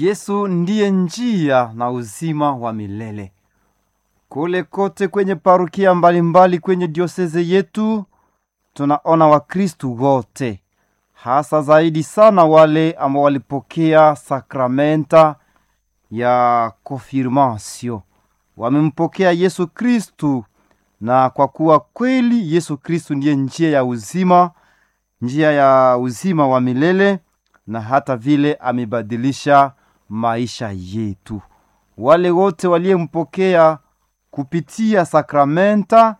Yesu ndiye njia na uzima wa milele. Kule kote kwenye parokia mbalimbali kwenye dioseze yetu, tunaona Wakristu wote, hasa zaidi sana wale ambao walipokea sakramenta ya konfirmasio. Wamempokea Yesu Kristu, na kwa kuwa kweli Yesu Kristu ndiye njia ya uzima wa milele, na hata vile amebadilisha maisha yetu. Wale wote waliyempokea kupitia sakramenta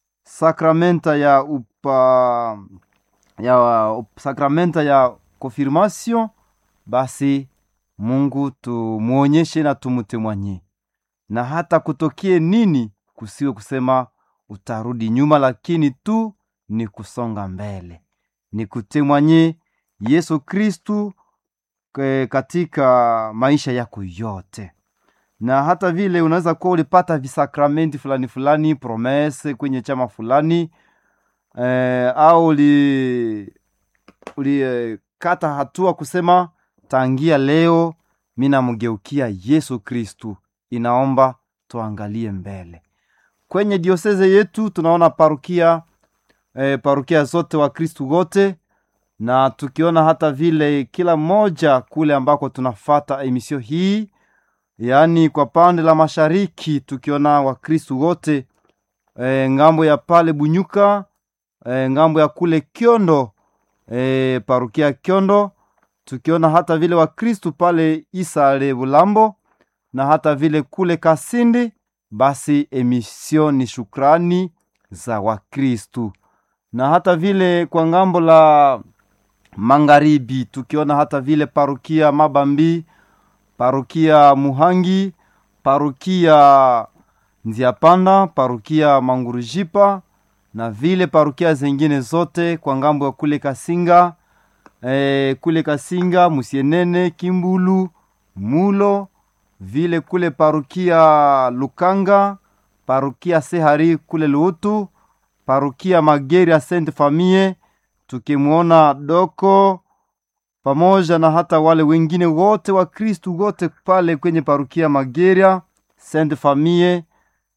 sakramenta ya konfirmasio, basi Mungu tumuonyeshe na tumutemwanye. Na hata kutokie nini, kusiwe kusema utarudi nyuma, lakini tu ni kusonga mbele. Ni kutemwanye Yesu Kristu katika maisha yako yote. Na hata vile unaweza kuwa ulipata visakramenti fulani, promese kwenye chama fulani, au kata hatua kusema tangia leo mina mgeukia Yesu Kristu. Inaomba tuangalie mbele. Kwenye dioseze yetu tunaona parokia zote wa Kristu wote, na tukiona hata vile kila moja kule ambako tunafata emisio hii, yani kwa pande la mashariki tukiona Wakristu wote, ngambo ya pale Bunyuka, ngambo ya kule Kiondo, parokia Kiondo, tukiona hata vile Wakristu pale Isale Bulambo, na hata vile kule Kasindi. Basi emisio ni shukrani za Wakristu. Na hata vile kwa ngambo la magharibi tukiona hata vile parokia Mabambi, parokia Muhangi, parokia Nziapanda, parokia Mangurujipa, na vile parokia zingine zote kwa ngambo ya kule Kasinga, Musienene, Kimbulu, Mulo, vile kule parokia Lukanga, parokia Sehari kule Luutu, parokia Mageria Sainte Famille, tukimuona Doko, pamoja na hata wale wengine wote wa Kristu wote pale kwenye parokia Mageria Sainte Famille,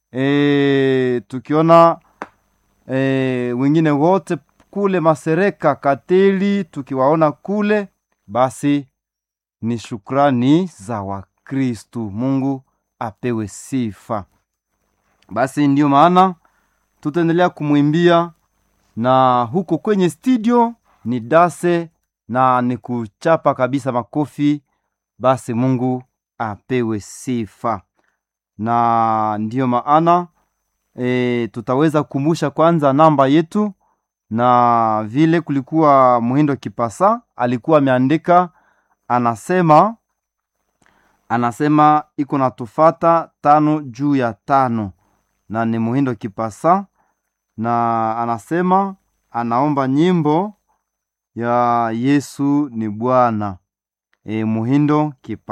tukiona wengine wote kule Masereka Kateli, tukiwaona kule. Basi ni shukrani za Wakristu. Mungu apewe sifa. Basi ndio maana tutaendelea kumwimbia, na huko kwenye studio ni dase na ni kuchapa kabisa makofi. Basi Mungu apewe sifa. Na ndio maana tutaweza kukumbusha kwanza namba yetu, na vile kulikuwa Muhindo Kipasa alikuwa ameandika, anasema iko na tufata 5 juu ya 5, na ni Muhindo Kipasa, na anasema anaomba nyimbo ya Yesu ni Bwana. Muhindo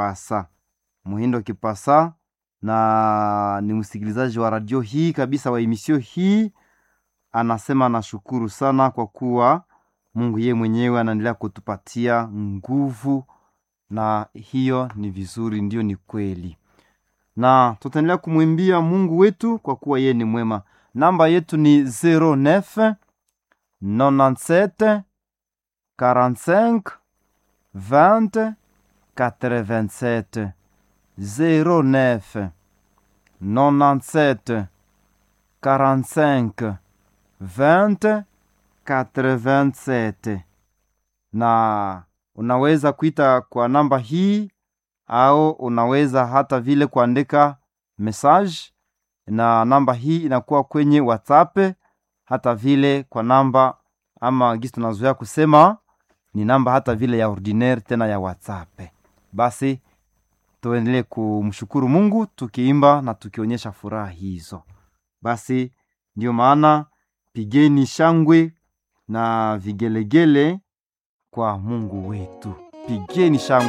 Kipasa, na ni msikilizaji wa radio hii kabisa, wa emisio hii. Anasema nashukuru sana kwa kuwa Mungu yeye mwenyewe anaendelea kutupatia nguvu, na hiyo ni vizuri, ndio ni kweli. Na tutaendelea kumwimbia Mungu wetu kwa kuwa yeye ni mwema. Namba yetu ni 09 97 45 20 87. 09 97 45 20 87. Na unaweza kuita kwa namba hii, au unaweza hata vile kuandika message, na namba hii inakuwa kwenye WhatsApp, hata vile kwa namba ama gisi tunazoea kusema ni namba hata vile ya ordinaire tena ya WhatsApp. Basi tuendelee kumshukuru Mungu tukiimba na tukionyesha furaha hizo. Basi ndio maana pigeni shangwe na vigelegele kwa Mungu wetu. Pigeni shangwe.